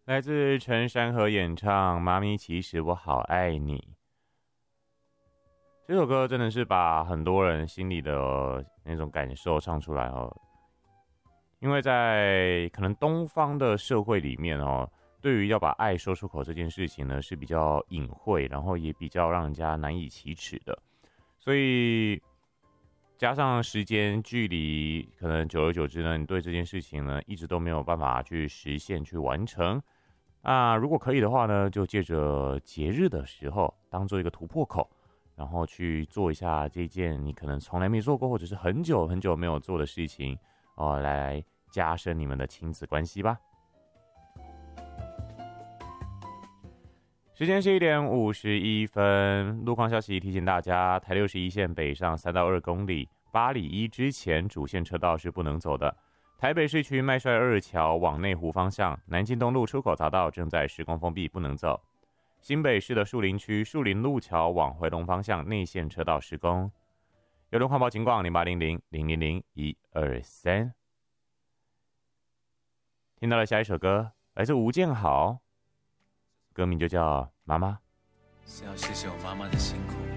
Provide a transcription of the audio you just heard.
来自陈珊瑚演唱《妈咪其实我好爱你》。这首歌真的是把很多人心里的那种感受唱出来哦。因为在可能东方的社会里面哦，对于要把爱说出口这件事情呢是比较隐晦，然后也比较让人家难以启齿的。所以加上时间距离，可能久而久之呢，你对这件事情呢一直都没有办法去实现去完成。如果可以的话呢，就借着节日的时候当做一个突破口，然后去做一下这件你可能从来没做过或者是很久很久没有做的事情来加深你们的亲子关系吧。时间是1点51分，路况消息提醒大家，台61线北上3到2公里，八里一之前主线车道是不能走的。台北市区麦帅二桥往内湖方向，南京东路出口匝道正在施工封闭，不能走。新北市的树林区树林路桥往回龙方向内线车道施工。有人况报情况0800-000-123。听到了下一首歌，来自吴建豪，歌名就叫《妈妈》。 是要谢谢我妈妈的辛苦，